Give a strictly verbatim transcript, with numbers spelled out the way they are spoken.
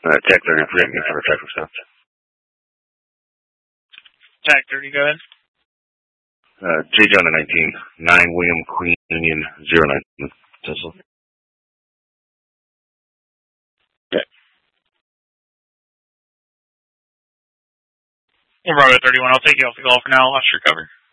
Uh, Tech thirty, forget me for traffic stop. Tech thirty, go ahead. Uh, J. John nineteen, nine William Queen Union, zero nine Tesla. Yeah. Well, Bravo thirty-one, I'll take you off the call for now. I'll watch your cover.